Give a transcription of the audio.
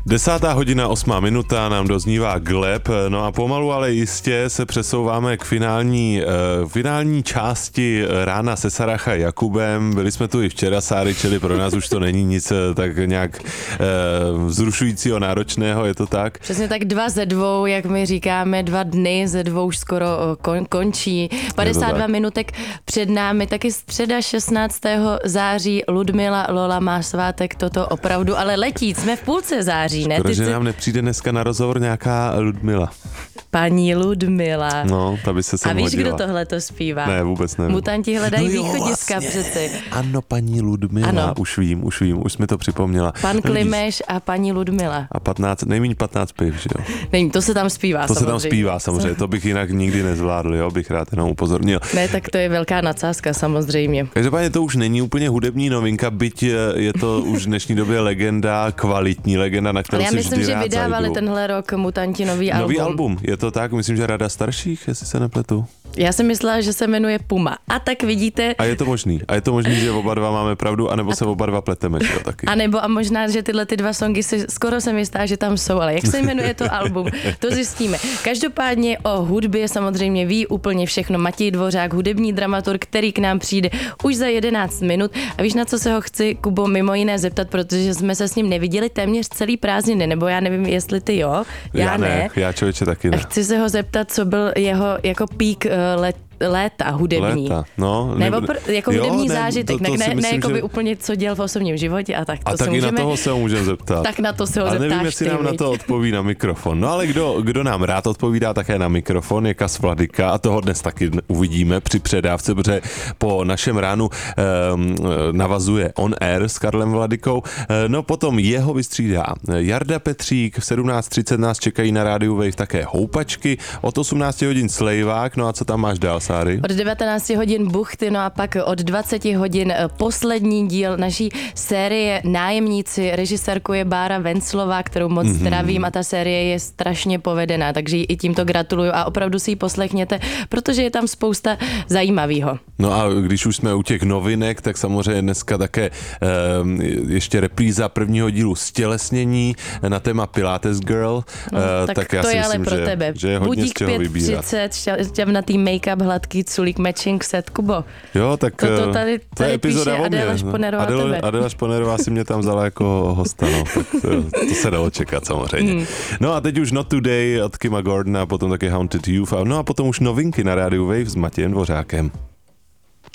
10:08 minuta nám doznívá Gleb, no a pomalu, ale jistě se přesouváme k finální části rána se Saracha Jakubem. Byli jsme tu i včera, Sáry, čili pro nás už to není nic tak nějak vzrušujícího, náročného, je to tak? Přesně tak 2 ze 2, jak my říkáme, 2 dny ze 2 už skoro končí. 52 minutek před námi, taky středa 16. září, Ludmila Lola má svátek, toto opravdu, ale letí, jsme v půlce září. Skoro, že nám nepřijde dneska na rozhovor nějaká Ludmila. Paní Ludmila. No, ta by se sem hodila. A víš, hodila. kdo tohle to zpívá? Ne, vůbec nevím. Mutanti hledají východiska vlastně. přeci. Ano, paní Ludmila, ano. Už vím, už mi to připomněla. Pan Klimeš a paní Ludmila. A nejméně 15 piv, že jo? Není, to se tam zpívá To samozřejmě. se tam zpívá samozřejmě, to bych jinak nikdy nezvládl, jo, bych rád jenom upozornil. Ne, tak to je velká nadsázka samozřejmě. Každopádně to už není úplně hudební novinka, byť je to už v dnešní době legenda, kvalitní legenda, na kterou si vždy rád Já myslím, že vydávali zajdu. tenhle rok Mutanti nový album. Nový album, je to tak? Myslím, že Rada starších, jestli se nepletu. Já jsem myslela, že se jmenuje Puma. A tak vidíte... A je to možný, že oba dva máme pravdu, anebo se oba dva pleteme, že jo, taky. A možná, že tyhle ty 2 songy skoro se mi stá, že tam jsou, ale jak se jmenuje to album, to zjistíme. Každopádně o hudbě samozřejmě ví úplně všechno Matěj Dvořák, hudební dramaturg, který k nám přijde už za 11 minut. A víš, na co se ho chci, Kubo, mimo jiné zeptat, protože jsme se s ním neviděli téměř celý prázdniny, nebo já nevím, jestli ty jo, já ne. Já člověče taky ne. A chci se ho zeptat, co byl jeho jako pík léta hudební. Léta, no. Nebo jako hudební zážitek, to si myslím, ne jako by že... úplně co dělal v osobním životě a tak. A taky na toho se ho můžeme zeptat. Tak na to se ho zeptáš. zeptáš. Ale nevím, jestli nám na to odpoví na mikrofon. No ale kdo nám rád odpovídá také na mikrofon, je Kas Vladyka a toho dnes taky uvidíme při předávce, protože po našem ránu navazuje On Air s Karlem Vladykou. No potom jeho vystřídá Jarda Petřík, v 17:30 nás čekají na rádiu Wave také Houpačky, od 18 hodin Slejvák, no a co tam máš dál, Sáry? Od 19 hodin Buchty, no a pak od 20 hodin poslední díl naší série Nájemníci, režisérku je Bára Venclová, kterou moc zdravím a ta série je strašně povedená, takže i tímto gratuluju a opravdu si ji poslechněte, protože je tam spousta zajímavého. No a když už jsme u těch novinek, tak samozřejmě dneska také ještě repríza prvního dílu Stělesnění na téma Pilates Girl. No, tak já to je ale pro tebe. Že je hodně Budík z čeho vybírat. 5:30, šťavnatý make-up, hladký culík, matching set, Kubo. Jo, tak to tady epizoda píše o mě. Adéla Šponerová tebe. Adéla Šponerová si mě tam vzala jako hosta, no. Tak to se dalo čekat samozřejmě. No a teď už Not Today od Kima Gordona, potom také Haunted Youth, no a potom už novinky na rádiu Wave s Matějem Dvořákem.